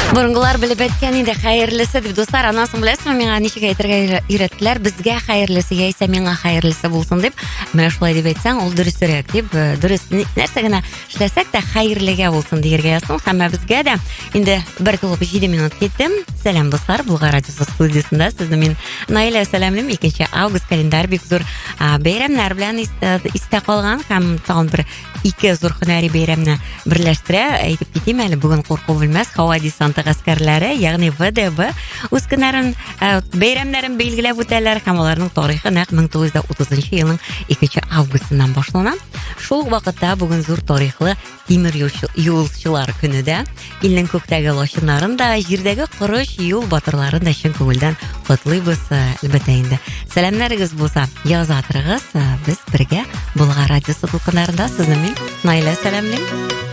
Бұрынғылар біліп әйткен енді қайырлысы деп достар, анасын білесің, менға нешеге айтырға үйреттілер, бізге қайырлысы, яйса менға қайырлысы болсын деп, мені шулай деп айтсаң, ол дұрысырақ деп, дұрыс нәрсе гына ішләсәк та қайырлыға болсын дегерге ясың, хамма бізге де. Енді 1:07 минут кеттім. Сәлем достар, Бұлға радиосы студиясында сізді мен Наиля сәлемлім. 2 август календар бек зор бейрамнар білән истә қалған, һәм тағын бір 2 зор хөнәри бейрамны бірләштірә, әйтіп кетейм әлі бүгін қорқу білмәс, Хава десанты ғаскәрләре, яғни ВДБ үз көннәрен, бейрамнарын белгіләп үтәләр, һәм аларның тарихы нәкъ 1930 елның 2 августыннан башлана. Шул вакытта бүгін зур тарихлы тимер юлчылар көне дә, илнең күктәге лашыннарын да, җирдәге корыш юл батырларын да чын күңелдән котлыйбыз, әлбәттә инде. Сәламнарыгыз булса, яза торыгыз, без бергә Бұлға радиосы тулкыннарында сезне мен Наиля сәламлим.